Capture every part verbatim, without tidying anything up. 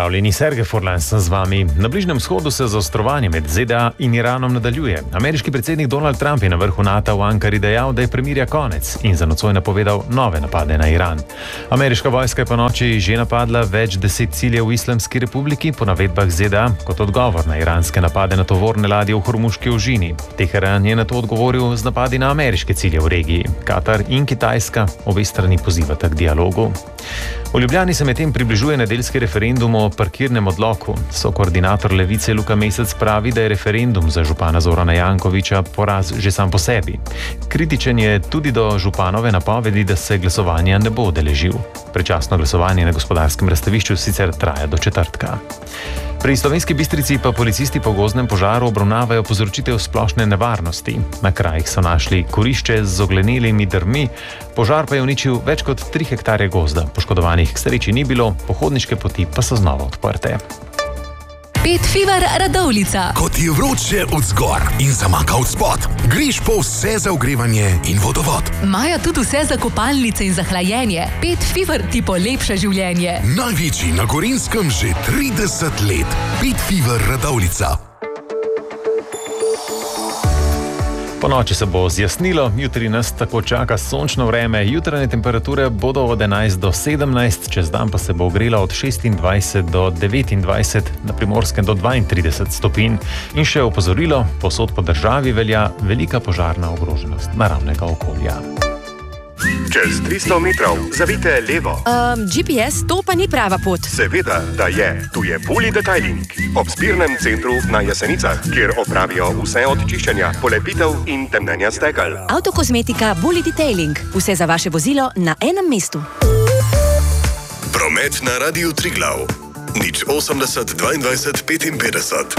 Pozdravljeni, Sergej Furlan sem z vami. Na Bližnjem vzhodu se zaostrovanje med Z D A in Iranom nadaljuje. Ameriški predsednik Donald Trump je na vrhu Nata v Ankari dejal, da je premirja konec in za nocoj napovedal nove napade na Iran. Ameriška vojska je po noči že napadla več deset ciljev v Islamski republiki, po navedbah Z D A kot odgovor na iranske napade na tovorne ladje v Hormuški ožini. Teheran je na to odgovoril z napadi na ameriške cilje v regiji. Katar in Kitajska obe strani pozivata k dialogu. V Ljubljani se medtem približuje nedeljski referendum o parkirnem odloku. Sokoordinator Levice Luka Mesec pravi, da je referendum za župana Zorana Jankovića poraz že sam po sebi. Kritičen je tudi do županove napovedi, da se glasovanja ne bo udeležil. Predčasno glasovanje na Gospodarskem razstavišču sicer traja do četrtka. Pri Slovenski Bistrici pa policisti po gozdnem požaru obravnavajo povzročitev splošne nevarnosti. Na krajih so našli kurišče z oglenelimi drvmi, požar pa je uničil več kot tri hektarje gozda. Poškodovanih k sreči ni bilo, pohodniške poti pa so znova odprte. Pet Fever Radovljica. Ko ti je vroče od zgor in zamaka od spod, greš po vse za ogrevanje in vodovod. Maja tudi vse za kopalnice in za hlajenje. Pet Fever ti polepša življenje. Največji na Gorenjskem že trideset let. Pet Fever Radovljica. Po noči se bo zjasnilo, jutri nas tako čaka sončno vreme, jutranje temperature bodo od enajst do sedemnajst, čez dan pa se bo ogrela od šestindvajset do devetindvajset, na Primorskem do dvaintrideset stopinj. In še opozorilo, povsod po državi velja velika požarna ogroženost naravnega okolja. Čez tristo metrov zavite levo. Um, G P S, to pa ni prava pot. Seveda, da je. Tu je Bully Detailing. Ob zbirnem centru na Jesenicah, kjer opravijo vse od čiščenja, polepitev in temnenja stekel. Avtokozmetika Bully Detailing. Vse za vaše vozilo na enem mestu. Promet na Radiu Triglav. nič osemdeset dvaindvajset petinpetdeset.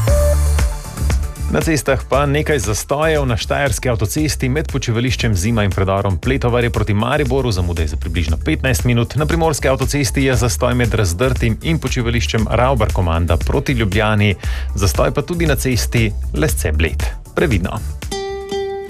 Na cestah pa nekaj zastojev. Na štajerski avtocesti med počivališčem Zima in predorom Pletovarje proti Mariboru zamude za približno petnajst minut. Na primorski avtocesti je zastoj med Razdrtim in počivališčem Ravbar Komanda proti Ljubljani. Zastoj pa tudi na cesti Lesce-Bled. Previdno.